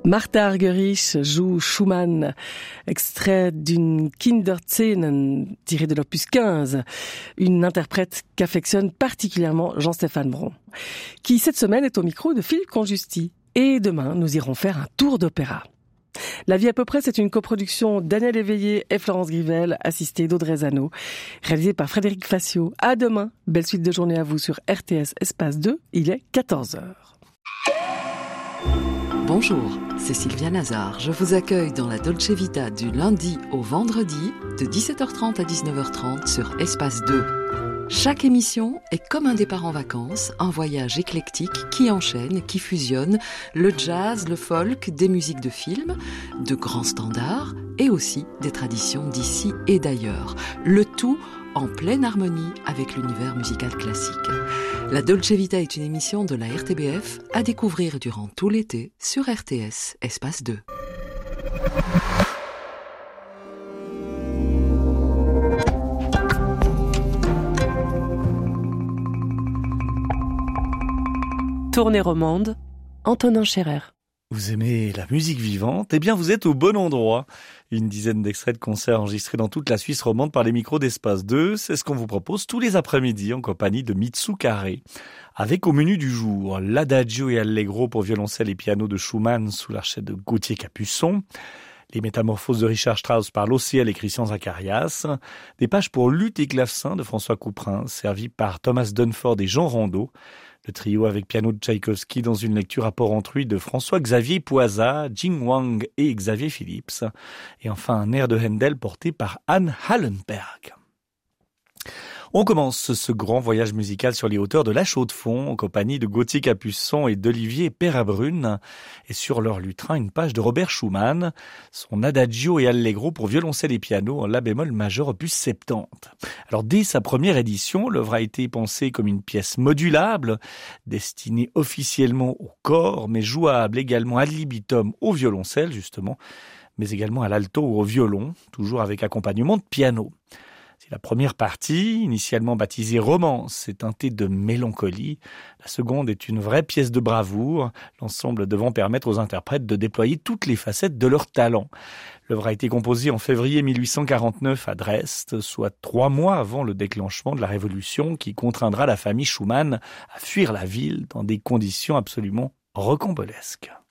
Martha Argerich joue Schumann, extrait d'une Kinderszenen tirée de l'opus 15, une interprète qu'affectionne particulièrement Jean-Stéphane Bron, qui cette semaine est au micro de Philippe Conjusti. Et demain, nous irons faire un tour d'opéra. La vie à peu près, c'est une coproduction Daniel Éveillé et Florence Grivel, assistée d'Audrey Zano, réalisée par Frédéric Facio. À demain, belle suite de journée à vous sur RTS Espace 2, il est 14h. Bonjour, c'est Sylvia Nazar. Je vous accueille dans la Dolce Vita du lundi au vendredi de 17h30 à 19h30 sur Espace 2. Chaque émission est comme un départ en vacances, un voyage éclectique qui enchaîne, qui fusionne le jazz, le folk, des musiques de films, de grands standards et aussi des traditions d'ici et d'ailleurs. Le tout en pleine harmonie avec l'univers musical classique. La Dolce Vita est une émission de la RTBF à découvrir durant tout l'été sur RTS Espace 2. Tournée romande, Antonin Scherer. Vous aimez la musique vivante? Eh bien, vous êtes au bon endroit. Une dizaine d'extraits de concerts enregistrés dans toute la Suisse romande par les micros d'Espace 2. C'est ce qu'on vous propose tous les après-midi en compagnie de Mitsu Carré. Avec au menu du jour, l'Adagio et Allegro pour violoncelle et piano de Schumann sous l'archet de Gauthier Capuçon. Les Métamorphoses de Richard Strauss par l'Océal et Christian Zacharias. Des pages pour luth et clavecin de François Couperin, servis par Thomas Dunford et Jean Rondeau. Le trio avec piano de Tchaïkovski dans une lecture à Port-Entruy de François-Xavier Poisat, Jing Wang et Xavier Phillips. Et enfin un air de Handel porté par Anne Hallenberg. On commence ce grand voyage musical sur les hauteurs de la Chaux-de-Fonds en compagnie de Gauthier Capuçon et d'Olivier Perrabrune. Et sur leur lutrin, une page de Robert Schumann, son Adagio et Allegro pour violoncelle et piano en la bémol majeur opus 70. Alors dès sa première édition, l'œuvre a été pensée comme une pièce modulable, destinée officiellement au corps, mais jouable également ad libitum au violoncelle justement, mais également à l'alto ou au violon, toujours avec accompagnement de piano. La première partie, initialement baptisée Romance, est teintée de mélancolie. La seconde est une vraie pièce de bravoure, l'ensemble devant permettre aux interprètes de déployer toutes les facettes de leur talent. L'œuvre a été composée en février 1849 à Dresde, soit 3 mois avant le déclenchement de la Révolution qui contraindra la famille Schumann à fuir la ville dans des conditions absolument rocambolesques.